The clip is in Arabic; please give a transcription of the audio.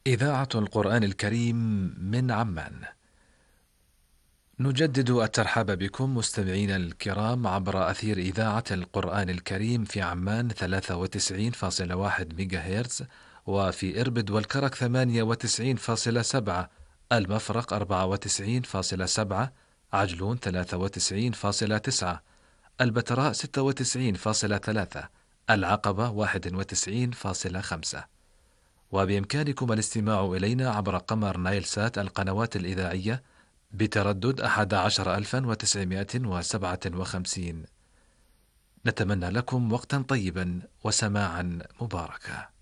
إذاعة القرآن الكريم من عمان. نجدد الترحاب بكم مستمعينا الكرام عبر أثير إذاعة القرآن الكريم في عمان 93.1 ميجا هرتز، وفي إربد والكرك 98.7، المفرق 94.7، عجلون 93.9، البتراء 96.3، العقبة 91.5. وبإمكانكم الاستماع إلينا عبر قمر نايل سات القنوات الإذاعية بتردد 11957. نتمنى لكم وقتا طيبا وسماعا مباركا.